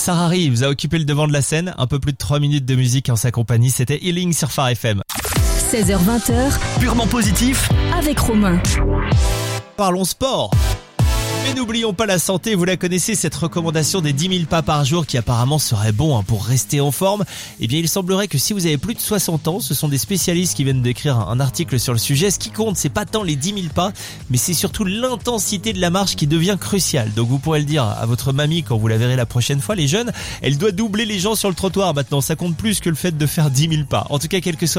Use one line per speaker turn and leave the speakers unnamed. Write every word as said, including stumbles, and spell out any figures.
Sarah Reeves a occupé le devant de la scène. Un peu plus de trois minutes de musique en sa compagnie. C'était Healing sur Phare F M.
seize heures vingt,
Purement positif
avec Romain.
Parlons sport. Mais n'oublions pas la santé, vous la connaissez, cette recommandation des dix mille pas par jour qui apparemment serait bon hein, pour rester en forme. Eh bien il semblerait que si vous avez plus de soixante ans, ce sont des spécialistes qui viennent d'écrire un article sur le sujet. Ce qui compte, c'est pas tant les dix mille pas, mais c'est surtout l'intensité de la marche qui devient cruciale. Donc vous pourrez le dire à votre mamie quand vous la verrez la prochaine fois, les jeunes, elle doit doubler les gens sur le trottoir maintenant. Ça compte plus que le fait de faire dix mille pas. En tout cas, quel que soit